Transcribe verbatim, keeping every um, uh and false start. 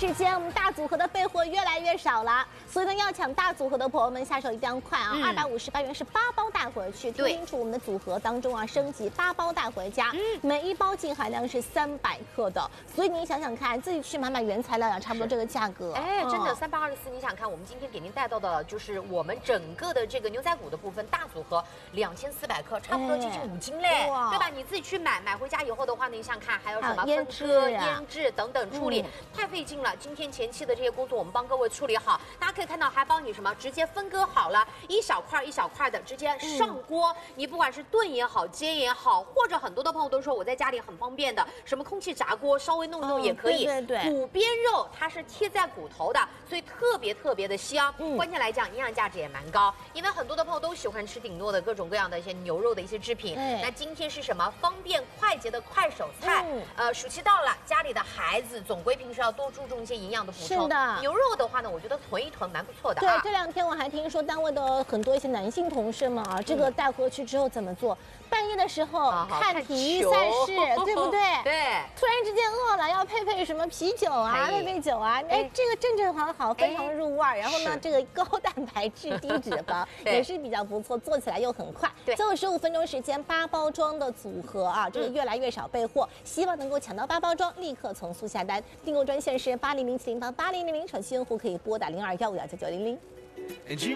时间，我们大组合的备货越来越少了，所以呢，要抢大组合的朋友们下手一定要快啊！二百五十八元是八包带回去，听清楚，我们的组合当中啊，升级八包带回家，嗯、每一包净含量是三百克的，所以你想想看，自己去买买原材料呀，差不多这个价格。 哎，真的三八二十四，你想看，我们今天给您带到的就是我们整个的这个牛仔骨的部分大组合，两千四百克，差不多接近五斤嘞，哎、对吧？你自己去买，买回家以后的话呢，你想看还有什么分割、腌制等等处理，嗯、太费劲了。今天前期的这些工作我们帮各位处理好，大家可以看到还帮你什么直接分割好了，一小块一小块的直接上锅。嗯、你不管是炖也好，煎也好，或者很多的朋友都说我在家里很方便的，什么空气炸锅稍微弄弄也可以。 嗯、对对对， 骨边肉它是贴在骨头的，所以特别特别的香。嗯、关键来讲，营养价值也蛮高，因为很多的朋友都喜欢吃顶诺的各种各样的一些牛肉的一些制品。那今天是什么？方便快捷的快手菜。嗯、呃，暑期到了，家里的孩子总归平时要多注重一些营养的补充。 是的， 牛肉的话呢，我觉得囤一囤蛮不错的、 啊。对，这两天我还听说单位的很多一些男性同事们啊，这个带回去之后怎么做？半夜的时候好好看体育赛事，对不对？ 对。 突然之间饿了，要配配什么啤酒啊，配配酒啊，哎，这个正正好好，非常入味。然后呢，这个高蛋白质、低脂肪也是比较不错，做起来又很快。 对， 最后十五分钟时间，八包装的组合啊，这个越来越少备货，希望能够抢到八包装，立刻从速下单。订购专线是八零零七零八八零零零，手机用户可以拨打零二幺五幺九九零零。